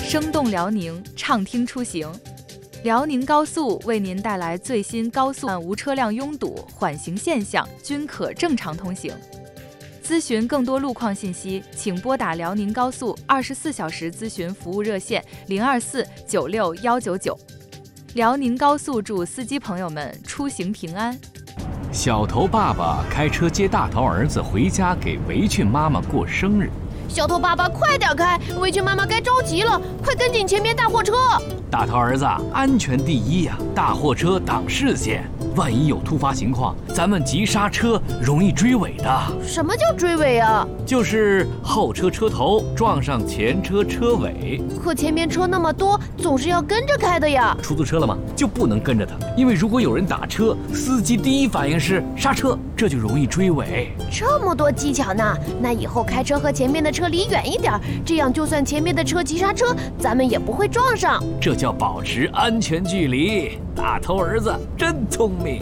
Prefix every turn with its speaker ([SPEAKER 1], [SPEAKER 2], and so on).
[SPEAKER 1] 生动辽宁，畅听出行。辽宁高速为您带来最新高速无车辆拥堵、缓行现象，均可正常通行。咨询更多路况信息，请拨打辽宁高速24小时咨询服务热线024961199。辽宁高速祝司机朋友们出行平安。
[SPEAKER 2] 小头爸爸开车接大头儿子回家，给围裙妈妈过生日。
[SPEAKER 3] 小头爸爸快点开，围裙妈妈该着急了，快跟紧前面大货车。
[SPEAKER 2] 大头儿子，安全第一呀！大货车挡视线，万一有突发情况，咱们急刹车容易追尾的。
[SPEAKER 3] 什么叫追尾啊？
[SPEAKER 2] 就是后车车头撞上前车车尾。
[SPEAKER 3] 可前面车那么多，总是要跟着开的呀。
[SPEAKER 2] 出租车了吗？就不能跟着他，因为如果有人打车，司机第一反应是刹车，这就容易追尾。
[SPEAKER 3] 这么多技巧呢，那以后开车和前面的车离远一点，这样就算前面的车急刹车，咱们也不会撞上。
[SPEAKER 2] 这叫保持安全距离。大头儿子真聪明。